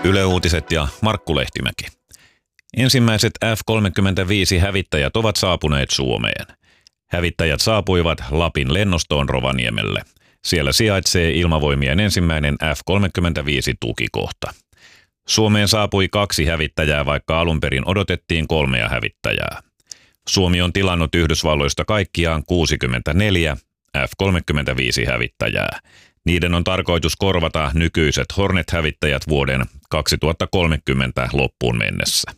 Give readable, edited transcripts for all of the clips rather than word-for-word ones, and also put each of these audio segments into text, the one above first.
Yle Uutiset ja Markku Lehtimäki. Ensimmäiset F-35-hävittäjät ovat saapuneet Suomeen. Hävittäjät saapuivat Lapin lennostoon Rovaniemelle. Siellä sijaitsee Ilmavoimien ensimmäinen F-35-tukikohta. Suomeen saapui 2 hävittäjää, vaikka alun perin odotettiin 3 hävittäjää. Suomi on tilannut Yhdysvalloista kaikkiaan 64 F-35-hävittäjää. Niiden on tarkoitus korvata nykyiset Hornet-hävittäjät vuoden 2030 loppuun mennessä.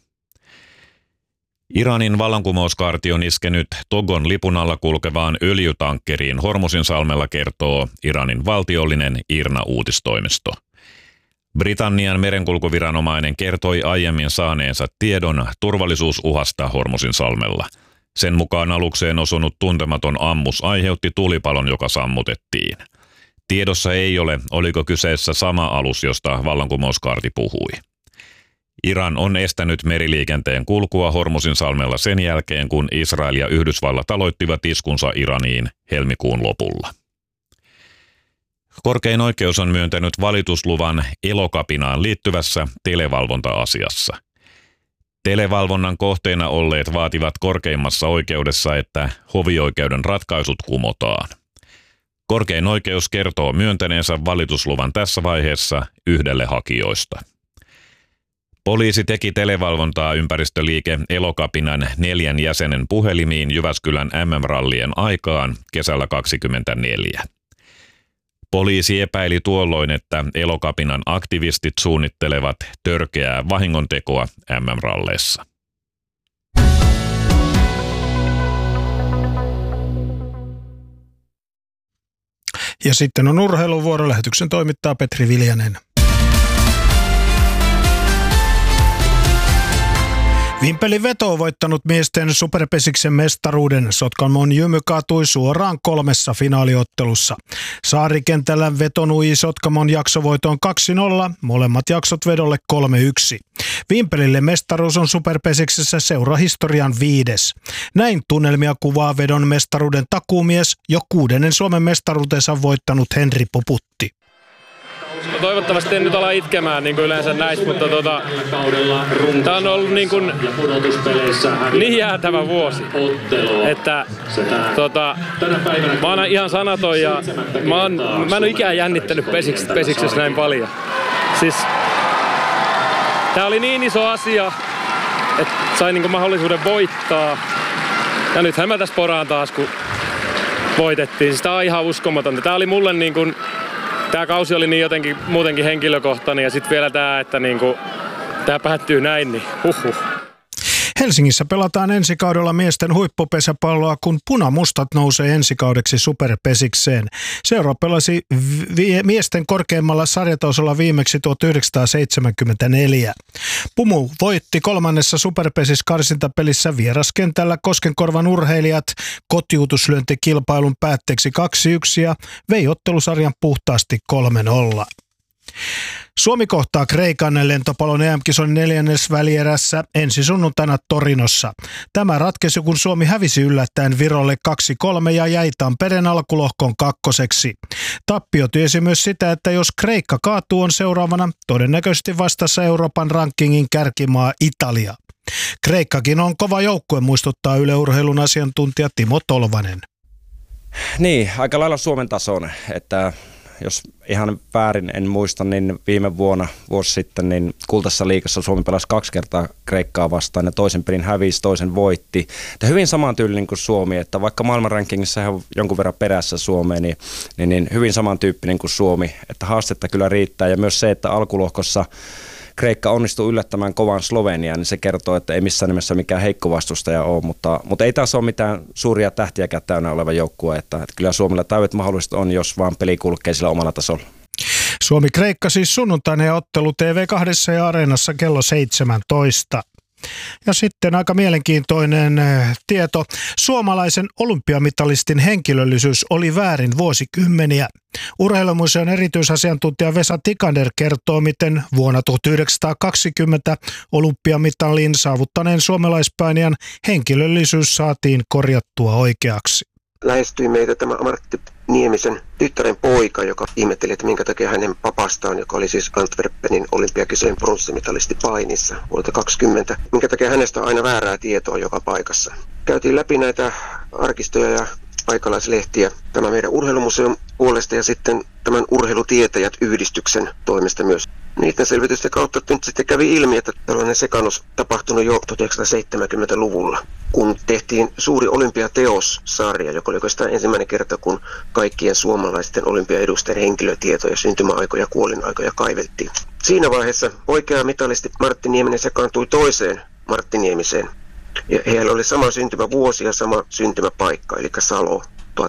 Iranin vallankumouskaarti on iskenyt Togon lipun alla kulkevaan öljytankkeriin Hormuzinsalmella, kertoo Iranin valtiollinen IRNA-uutistoimisto. Britannian merenkulkuviranomainen kertoi aiemmin saaneensa tiedon turvallisuusuhasta Hormuzinsalmella. Sen mukaan alukseen osunut tuntematon ammus aiheutti tulipalon, joka sammutettiin. Tiedossa ei ole, oliko kyseessä sama alus, josta vallankumouskaarti puhui. Iran on estänyt meriliikenteen kulkua Hormuzinsalmella sen jälkeen, kun Israel ja Yhdysvallat aloittivat iskunsa Iraniin helmikuun lopulla. Korkein oikeus on myöntänyt valitusluvan Elokapinaan liittyvässä televalvonta-asiassa. Televalvonnan kohteena olleet vaativat korkeimmassa oikeudessa, että hovioikeuden ratkaisut kumotaan. Korkein oikeus kertoo myöntäneensä valitusluvan tässä vaiheessa yhdelle hakijoista. Poliisi teki televalvontaa ympäristöliike Elokapinan 4 jäsenen puhelimiin Jyväskylän MM-rallien aikaan kesällä 2024. Poliisi epäili tuolloin, että Elokapinan aktivistit suunnittelevat törkeää vahingontekoa MM-ralleissa. Ja sitten on urheiluvuoro. Lähetyksen toimittaa Petri Viljanen. Vimpelin veto on voittanut miesten superpesiksen mestaruuden. Sotkamon Jymy kaatui suoraan 3 finaaliottelussa. Saarikentällä veto nui Sotkamon jaksovoitoon 2-0, molemmat jaksot vedolle 3-1. Vimpelille mestaruus on superpesiksessä seurahistorian 5. Näin tunnelmia kuvaa vedon mestaruuden takuumies, jo 6. Suomen mestaruutensa voittanut Henri Poputti. No toivottavasti en nyt ala itkemään niin kuin yleensä näissä, mutta tämä on ollut niin jäätävä vuosi, että mä oon ihan sanaton ja mä en ole ikään jännittänyt pesiksessä näin paljon. Siis tää oli niin iso asia, että sain niin kuin mahdollisuuden voittaa. Ja nythän mä tässä poraan taas, kun voitettiin. Siis tää on ihan uskomatonta. Tää oli mulle niin kuin tää kausi oli niin jotenkin muutenkin henkilökohtainen ja sitten vielä tää, että niinku, tää päättyy näin, niin huhhuh. Helsingissä pelataan ensi kaudella miesten huippupesäpalloa, kun punamustat nousee ensi kaudeksi superpesikseen. Seura pelasi miesten korkeimmalla sarjatasolla viimeksi 1974. Pumu voitti 3. superpesiskarsintapelissä vieraskentällä Koskenkorvan urheilijat kotiutuslyöntikilpailun päätteeksi 2-1 ja vei ottelusarjan puhtaasti 3-0. Suomi kohtaa Kreikan lentopallon EM-kisojen 4. välierässä ensi sunnuntaina Torinossa. Tämä ratkesi, kun Suomi hävisi yllättäen Virolle 2-3 ja jäi Tampereen alkulohkoon 2. Tappio tiesi myös sitä, että jos Kreikka kaatuu, on seuraavana todennäköisesti vastassa Euroopan rankingin kärkimaa Italia. Kreikkakin on kova joukkue, muistuttaa Yle Urheilun asiantuntija Timo Tolvanen. Niin, aika lailla Suomen tason, että jos ihan väärin en muista, niin viime vuosi sitten, niin Kultaisessa liigassa Suomi pelasi 2 kertaa Kreikkaa vastaan ja toisen pelin hävisi, toisen voitti. Että hyvin samantyylinen kuin Suomi, että vaikka maailmanrankingissa he on jonkun verran perässä Suomeen, niin hyvin samantyyppinen kuin Suomi, että haastetta kyllä riittää ja myös se, että alkulohkossa Kreikka onnistui yllättämään kovan Sloveniaan, niin se kertoo, että ei missään nimessä mikään heikko vastustaja ole, mutta ei taas ole mitään suuria tähtiäkään täynnä oleva joukkue, että kyllä Suomella täydet mahdollisuudet on, jos vaan peli kulkee sillä omalla tasolla. Suomi-Kreikka siis sunnuntainen ottelu TV2 ja Areenassa kello 17. Ja sitten aika mielenkiintoinen tieto. Suomalaisen olympiamitalistin henkilöllisyys oli väärin vuosikymmeniä. Urheilumuseon erityisasiantuntija Vesa Tikander kertoo, miten vuonna 1920 olympiamitalin saavuttaneen suomalaispainijan henkilöllisyys saatiin korjattua oikeaksi. lähestyi meitä tämä Martti Niemisen tyttären poika, joka ihmetteli, että minkä takia hänen papastaan, joka oli siis Antwerpenin olympiakisojen pronssimitalisti painissa vuodelta 2020, minkä takia hänestä on aina väärää tietoa joka paikassa. Käytiin läpi näitä arkistoja ja paikalaislehtiä tämä meidän urheilumuseon puolesta ja sitten tämän urheilutietäjät-yhdistyksen toimesta myös. Niiden selvitysten kautta nyt sitten kävi ilmi, että tällainen sekannus tapahtunut jo 1970-luvulla, kun tehtiin suuri olympiateos-sarja, joka oli oikeastaan ensimmäinen kerta, kun kaikkien suomalaisten olympiaedustajien henkilötietoja, syntymäaikoja ja kuolinaikoja kaiveltiin. Siinä vaiheessa oikea mitalisti Martti Nieminen sekaantui toiseen Martti Niemiseen. Ja heillä oli sama syntymävuosi ja sama syntymäpaikka, eli Salo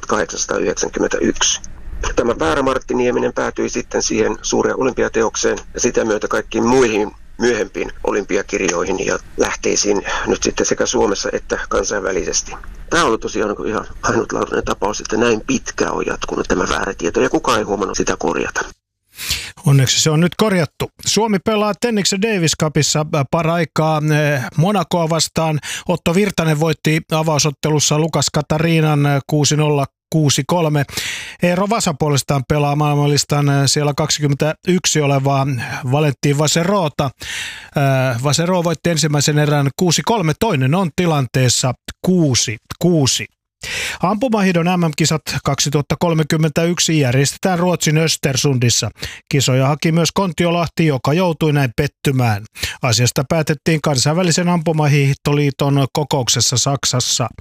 1891. Tämä väärä Martti Nieminen päätyi sitten siihen suureen olympiateokseen ja sitä myötä kaikkiin muihin myöhempiin olympiakirjoihin ja lähteisiin nyt sitten sekä Suomessa että kansainvälisesti. Tämä on tosiaan ihan ainutlaatuinen tapaus, että näin pitkään on jatkunut tämä väärä tieto ja kukaan ei huomannut sitä korjata. Onneksi se on nyt korjattu. Suomi pelaa Tenniksen Davis Cupissa paraikaa Monacoa vastaan. Otto Virtanen voitti avausottelussa Lukas Katarinan 6-0. 6-3. Eero Vasa puolestaan pelaa maailmanlistan siellä 21 olevaa Valentin Vaserota. Vasero voitti ensimmäisen erän 6-3, toinen on tilanteessa 6-6. Ampumahiidon MM-kisat 2031 järjestetään Ruotsin Östersundissa. Kisoja haki myös Kontiolahti, joka joutui näin pettymään. Asiasta päätettiin kansainvälisen ampumahiihtoliiton kokouksessa Saksassa.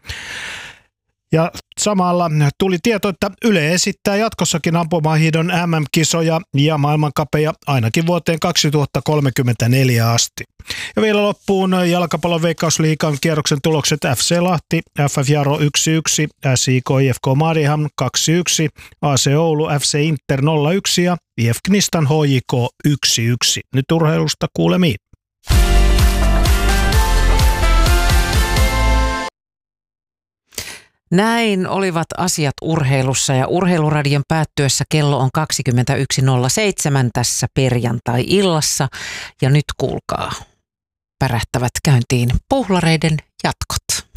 Ja samalla tuli tieto, että Yle esittää jatkossakin ampumahiidon MM-kisoja ja maailmankapeja ainakin vuoteen 2034 asti. Ja vielä loppuun jalkapallon Veikkausliigan kierroksen tulokset: FC Lahti, FF Jaro 1-1, SIK IFK Mariehamn 2-1, AC Oulu FC Inter 0-1 ja IF Knistan HJK 1-1. Nyt urheilusta kuulemiin. Näin olivat asiat urheilussa ja Urheiluradion päättyessä kello on 21.07 tässä perjantai-illassa. Ja nyt kuulkaa, pärähtävät käyntiin puhlareiden jatkot.